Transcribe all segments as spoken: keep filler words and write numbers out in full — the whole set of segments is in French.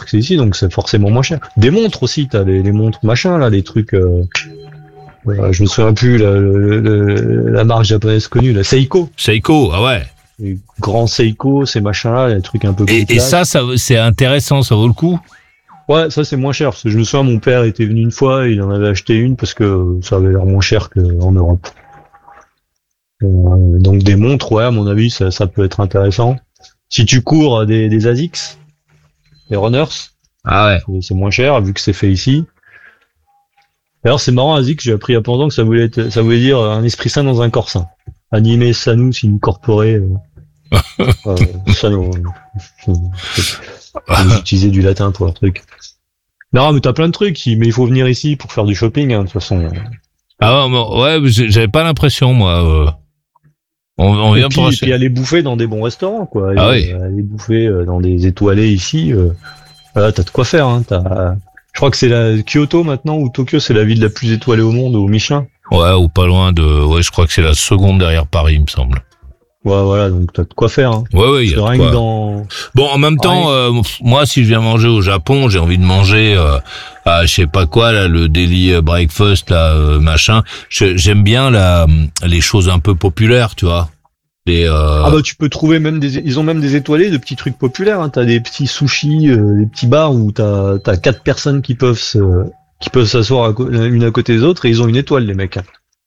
cher que c'est ici, donc c'est forcément moins cher. Des montres aussi, t'as les, les montres machin là, les trucs. Euh, euh, je me souviens plus la, le, le, la marque japonaise connue, la Seiko. Seiko, ah ouais. Les grands Seiko, ces machins là, les trucs un peu. Et, et ça, ça, c'est intéressant, ça vaut le coup. Ouais, ça c'est moins cher parce que je me souviens, mon père était venu une fois, et il en avait acheté une parce que ça avait l'air moins cher qu'en Europe. Euh, donc des montres, ouais, à mon avis, ça, ça peut être intéressant. Si tu cours des, des Asics, des Runners, ah ouais, c'est moins cher vu que c'est fait ici. D'ailleurs, c'est marrant, Asics, j'ai appris il y a pas longtemps que ça voulait être, ça voulait dire un esprit sain dans un corps sain. Animé sanus incorporé. Euh, euh, sano, euh, vous utilisez du latin pour leur truc. Non, mais t'as plein de trucs, mais il faut venir ici pour faire du shopping, hein, de toute façon. Ah ouais, ouais, j'avais pas l'impression, moi. Euh... On, on vient et puis, pour et puis aller bouffer dans des bons restaurants, quoi. Ah et, oui. Aller bouffer dans des étoilés ici, euh, voilà, t'as de quoi faire. Hein. T'as, je crois que c'est la Kyoto maintenant ou Tokyo, c'est la ville la plus étoilée au monde au Michelin. Ouais, ou pas loin de. Ouais, je crois que c'est la seconde derrière Paris, il me semble. Ouais, voilà, donc t'as de quoi faire. Hein. Ouais, ouais, il y a rien de quoi. Que dans... Bon, en même temps, euh, moi, si je viens manger au Japon, j'ai envie de manger, euh, à, je sais pas quoi, là, le daily breakfast, là, euh, machin. Je, j'aime bien la, les choses un peu populaires, tu vois. Les, euh... Ah bah tu peux trouver même des, ils ont même des étoilés de petits trucs populaires. Hein. T'as des petits sushis, euh, des petits bars où t'as t'as quatre personnes qui peuvent se, qui peuvent s'asseoir à co- une à côté des autres et ils ont une étoile les mecs.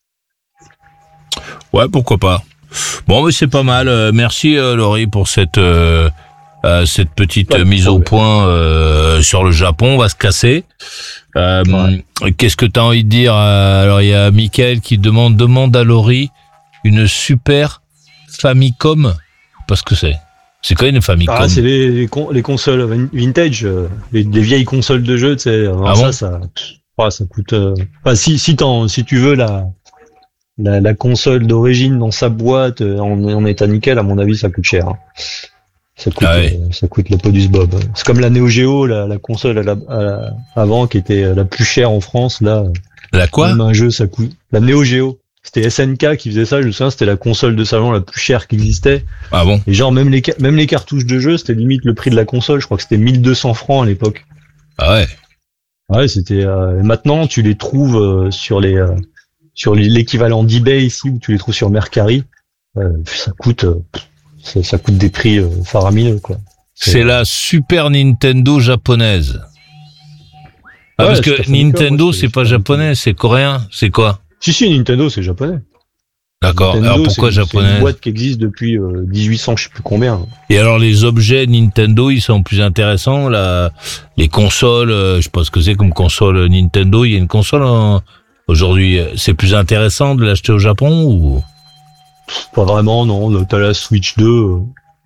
Ouais, pourquoi pas. Bon, mais c'est pas mal. Euh, merci euh, Laurie pour cette euh, euh, cette petite euh, mise au point euh, sur le Japon. On va se casser. Euh, ouais. Qu'est-ce que t'as envie de dire? Alors il y a Mickaël qui demande demande à Laurie une super Famicom, parce que c'est c'est quoi une Famicom? Ah, c'est les, les, con, les consoles vintage, euh, les, les vieilles consoles de jeux, tu sais. Ah ça, bon ça, ça, ça coûte. Euh, enfin, si si t'en, si tu veux la la, la console d'origine dans sa boîte euh, en, en état nickel, à mon avis, ça coûte cher. Hein. Ça coûte, ah ouais. euh, ça coûte le pot du Bob. C'est comme la Neo Geo, la, la console à la, à la, avant qui était la plus chère en France. Là, la quoi? Même un jeu, ça coûte. La Neo Geo. C'était S N K qui faisait ça, je me souviens, c'était la console de salon la plus chère qui existait. Ah bon? Et genre, même les, même les cartouches de jeu, c'était limite le prix de la console, je crois que c'était mille deux cents francs à l'époque. Ah ouais? Ouais, c'était, euh, maintenant, tu les trouves euh, sur les, euh, sur les, l'équivalent d'eBay ici, où tu les trouves sur Mercari. Euh, ça coûte, euh, ça, ça coûte des prix euh, faramineux, quoi. C'est, C'est la Super Nintendo japonaise. Ah, ouais, parce que Nintendo, c'est pas japonais, c'est coréen, c'est quoi? Si, si, Nintendo, c'est japonais. D'accord. Nintendo, alors pourquoi c'est, japonais? C'est une boîte qui existe depuis euh, dix-huit cents, je sais plus combien. Et alors les objets Nintendo, ils sont plus intéressants. La, les consoles, euh, je sais pas ce que c'est comme console Nintendo. Il y a une console hein, aujourd'hui. C'est plus intéressant de l'acheter au Japon ou? Pas vraiment, non. T'as la Switch deux. Euh,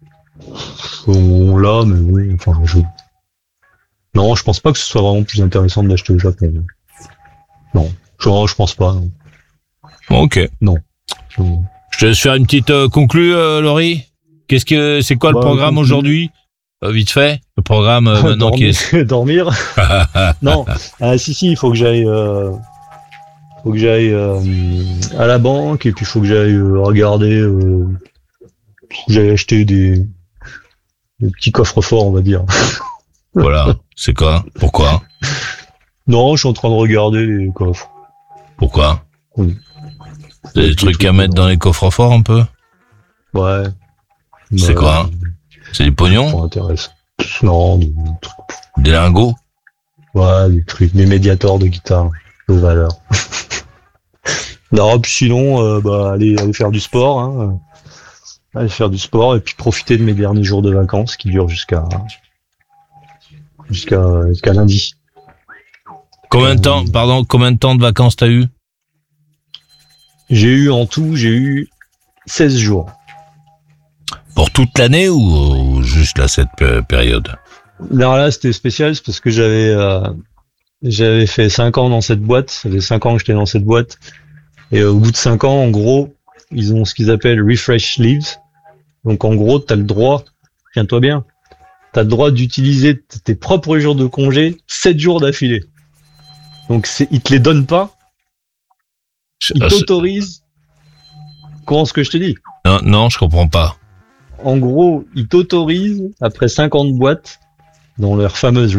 on l'a, mais oui. Enfin, je... non, je pense pas que ce soit vraiment plus intéressant de l'acheter au Japon. Non, je, je pense pas. Non. Ok. Non. Je... je te laisse faire une petite euh, conclue, euh, Laurie. Qu'est-ce que c'est quoi bah, le programme conclue. Aujourd'hui euh, vite fait, le programme euh, maintenant dormir, qui est dormir. Non, ah, si si, il faut que j'aille, euh, faut que j'aille euh, à la banque et puis il faut que j'aille euh, regarder, euh, faut que j'aille acheter des, des petits coffres-forts, on va dire. Voilà. C'est quoi? Pourquoi? Non, je suis en train de regarder les coffres. Pourquoi? Oui. T'as des trucs à mettre dans les coffres forts un peu? Ouais. C'est bah, quoi hein c'est du pognon? Ça m'intéresse. Non, des trucs. Des lingots? Ouais, des trucs, des médiators de guitare de valeur. Non, puis sinon, euh, bah, aller, aller faire du sport, hein. Aller faire du sport et puis profiter de mes derniers jours de vacances qui durent jusqu'à jusqu'à jusqu'à lundi. Combien de temps, pardon, combien de temps de vacances t'as eu? J'ai eu en tout, j'ai eu seize jours. Pour toute l'année ou, ou juste là cette période? Là, là, c'était spécial, c'est parce que j'avais euh, j'avais fait cinq ans dans cette boîte. Ça fait cinq ans que j'étais dans cette boîte. Et euh, au bout de cinq ans, en gros, ils ont ce qu'ils appellent refresh leaves. Donc en gros, t'as le droit, tiens-toi bien, t'as le droit d'utiliser tes propres jours de congé sept jours d'affilée. Donc c'est, ils te les donnent pas. Ils t'autorisent. Comment ce que je te dis? Non, non, je comprends pas. En gros, ils t'autorisent, après cinq ans de boîte, dans leur fameuse